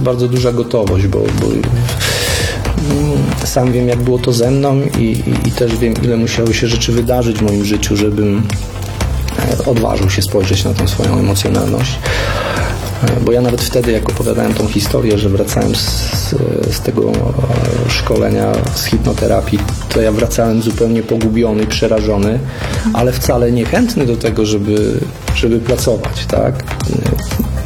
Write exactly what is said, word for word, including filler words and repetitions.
bardzo duża gotowość, bo, bo sam wiem, jak było to ze mną i, i, i też wiem, ile musiały się rzeczy wydarzyć w moim życiu, żebym odważył się spojrzeć na tą swoją emocjonalność. Bo ja nawet wtedy, jak opowiadałem tą historię, że wracałem z, z tego szkolenia z hipnoterapii, to ja wracałem zupełnie pogubiony, przerażony, ale wcale niechętny do tego, żeby, żeby pracować, tak?